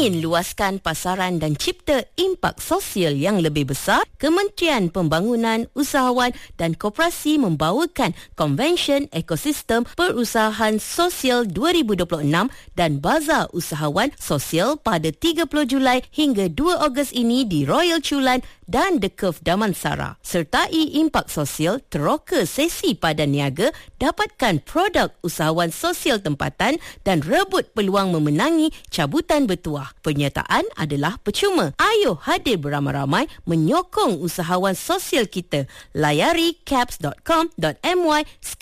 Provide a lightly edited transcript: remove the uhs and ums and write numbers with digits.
Ingin luaskan pasaran dan cipta impak sosial yang lebih besar? Kementerian Pembangunan, Usahawan dan Koperasi membawakan Konvensyen Ekosistem Perusahaan Sosial 2026 dan Bazar Usahawan Sosial pada 30 Julai hingga 2 Ogos ini di Royal Chulan dan The Curve Damansara. Sertai impak sosial, teroka sesi padan niaga, dapatkan produk usahawan sosial tempatan dan rebut peluang memenangi cabutan bertuah. Penyertaan adalah percuma. Ayo hadir beramai-ramai menyokong usahawan sosial kita. Layari caps.com.my